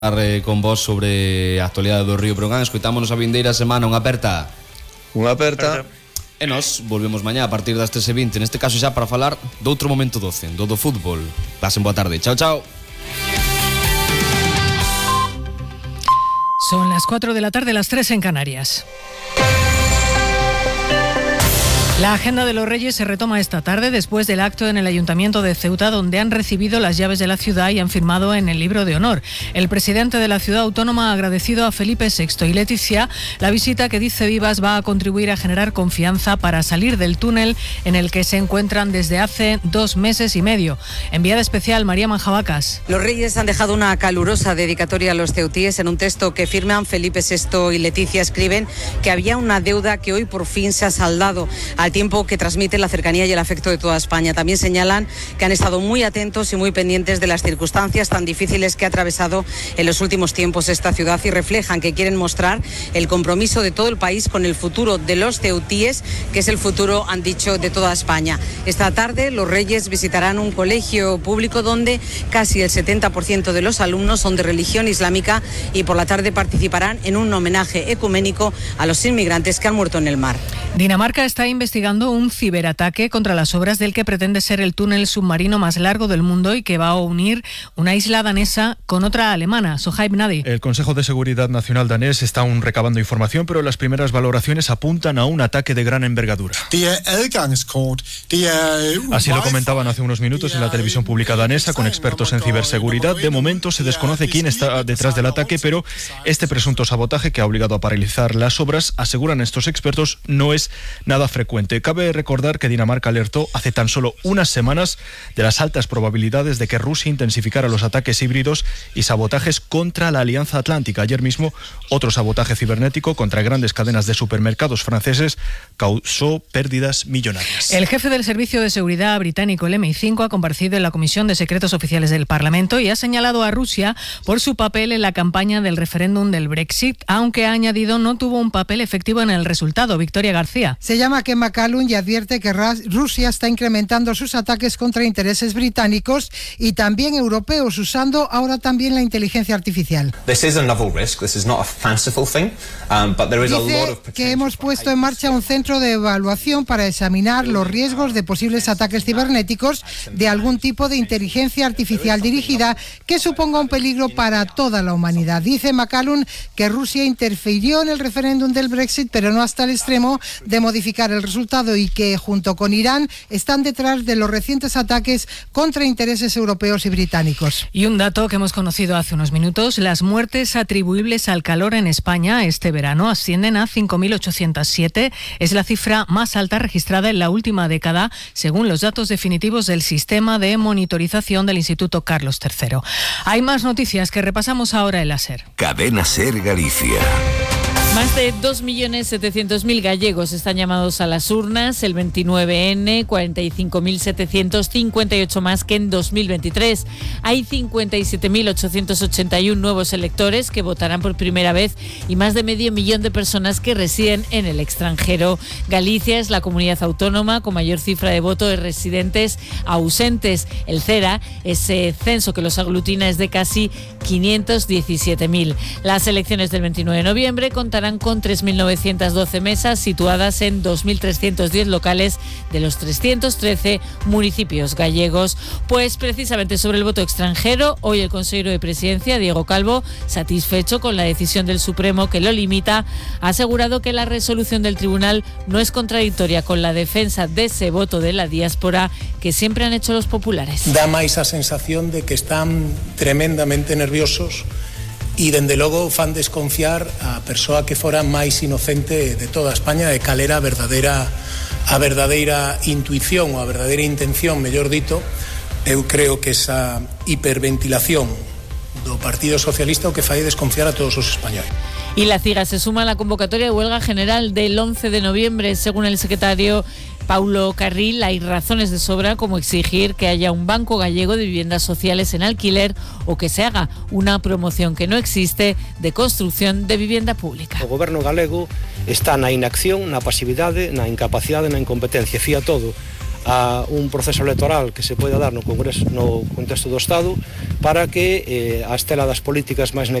con vos sobre a actualidade do Río Brogan. Escoitámonos a vindeira semana. Unha aperta. E nós volvemos mañá a partir das 13:20, neste caso xa para falar do outro momento doce, do fútbol. Pasen boa tarde. Chao, chao. Son las 4 de la tarde, las 3 en Canarias. La agenda de los Reyes se retoma esta tarde después del acto en el Ayuntamiento de Ceuta, donde han recibido las llaves de la ciudad y han firmado en el libro de honor. El presidente de la ciudad autónoma ha agradecido a Felipe VI y Leticia la visita que, dice Vivas, va a contribuir a generar confianza para salir del túnel en el que se encuentran desde hace 2 meses y medio. Enviada especial, María Manjabacas. Los Reyes han dejado una calurosa dedicatoria a los ceutíes. En un texto que firman Felipe VI y Leticia escriben que había una deuda que hoy por fin se ha saldado, al tiempo que transmite la cercanía y el afecto de toda España. También señalan que han estado muy atentos y muy pendientes de las circunstancias tan difíciles que ha atravesado en los últimos tiempos esta ciudad y reflejan que quieren mostrar el compromiso de todo el país con el futuro de los ceutíes, que es el futuro, han dicho, de toda España. Esta tarde los Reyes visitarán un colegio público donde casi el 70% de los alumnos son de religión islámica y por la tarde participarán en un homenaje ecuménico a los inmigrantes que han muerto en el mar. Dinamarca está investigando un ciberataque contra las obras del que pretende ser el túnel submarino más largo del mundo y que va a unir una isla danesa con otra alemana. Sohaib Nadi. El Consejo de Seguridad Nacional danés está aún recabando información, pero las primeras valoraciones apuntan a un ataque de gran envergadura. Así lo comentaban hace unos minutos en la televisión pública danesa con expertos en ciberseguridad. De momento se desconoce quién está detrás del ataque, pero este presunto sabotaje que ha obligado a paralizar las obras, aseguran estos expertos, no es nada frecuente. Cabe recordar que Dinamarca alertó hace tan solo unas semanas de las altas probabilidades de que Rusia intensificara los ataques híbridos y sabotajes contra la Alianza Atlántica. Ayer mismo, otro sabotaje cibernético contra grandes cadenas de supermercados franceses causó pérdidas millonarias. El jefe del Servicio de Seguridad británico, el MI5, ha comparecido en la Comisión de Secretos Oficiales del Parlamento y ha señalado a Rusia por su papel en la campaña del referéndum del Brexit, aunque ha añadido no tuvo un papel efectivo en el resultado. Victoria García. Se llama Ken McCallum y advierte que Rusia está incrementando sus ataques contra intereses británicos y también europeos, usando ahora también la inteligencia artificial. Dice que hemos puesto en marcha un centro de evaluación para examinar los riesgos de posibles ataques cibernéticos de algún tipo de inteligencia artificial dirigida que suponga un peligro para toda la humanidad. Dice McCallum que Rusia interfirió en el referéndum del Brexit, pero no hasta el extremo de modificar el resultado, y que junto con Irán están detrás de los recientes ataques contra intereses europeos y británicos. Y un dato que hemos conocido hace unos minutos: las muertes atribuibles al calor en España este verano ascienden a 5.807. Es la cifra más alta registrada en la última década, según los datos definitivos del sistema de monitorización del Instituto Carlos III. Hay más noticias que repasamos ahora en la SER. Cadena SER Galicia. Más de 2.700.000 gallegos están llamados a las urnas el 29N, 45.758 más que en 2023. Hay 57.881 nuevos electores que votarán por primera vez y más de medio millón de personas que residen en el extranjero. Galicia es la comunidad autónoma con mayor cifra de voto de residentes ausentes. El CERA, ese censo que los aglutina, es de casi 517.000. Las elecciones del 29 de noviembre contarán con 3.912 mesas situadas en 2.310 locales de los 313 municipios gallegos. Pues precisamente sobre el voto extranjero, hoy el consejero de Presidencia, Diego Calvo, satisfecho con la decisión del Supremo que lo limita, ha asegurado que la resolución del tribunal no es contradictoria con la defensa de ese voto de la diáspora que siempre han hecho los populares. Dá máis a sensación de que están tremendamente nerviosos e, dende logo, fan desconfiar a persoa que fora máis inocente de toda España, de cal era a verdadeira intuición ou a verdadeira intención, mellor dito. Eu creo que esa hiperventilación do Partido Socialista o que fai desconfiar a todos os españoles. Y la CIGA se suma a la convocatoria de huelga general del 11 de noviembre. Según el secretario Paulo Carril, hay razones de sobra como exigir que haya un banco gallego de viviendas sociales en alquiler o que se haga una promoción que no existe de construción de vivienda pública. O goberno galego está na inacción, na pasividade, na incapacidade, na incompetencia, fía todo a un proceso electoral que se poida dar no Congreso, no contexto do Estado, para que a estela das políticas máis